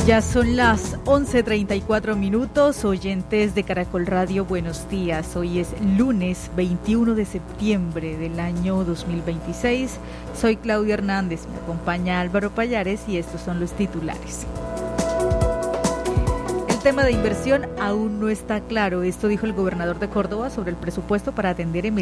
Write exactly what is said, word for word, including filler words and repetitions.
Ya son las once treinta y cuatro minutos, oyentes de Caracol Radio, buenos días. Hoy es lunes veintiuno de septiembre del año dos mil veintiséis. Soy Claudia Hernández, me acompaña Álvaro Pallares y estos son los titulares. El tema de inversión aún no está claro, esto dijo el gobernador de Córdoba sobre el presupuesto para atender emergencias